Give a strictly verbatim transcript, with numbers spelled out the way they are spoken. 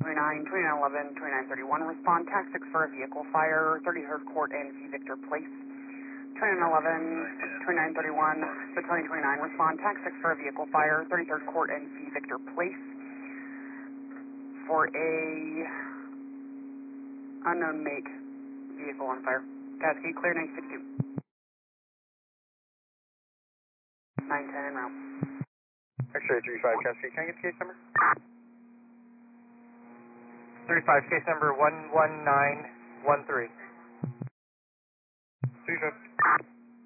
twenty-nine, twenty-nine eleven, twenty-nine thirty-one, respond tax six for a vehicle fire, thirty-third Court and V Victor Place. twenty-nine eleven, twenty-nine thirty-one, battalion twenty-nine, respond tax six for a vehicle fire, thirty-third Court and V Victor Place. For a unknown make vehicle on fire. Cascade clear, nine six two. nine ten en route. X-ray three five Cascade, can I get case number? thirty-five, case number one one nine one three. three five.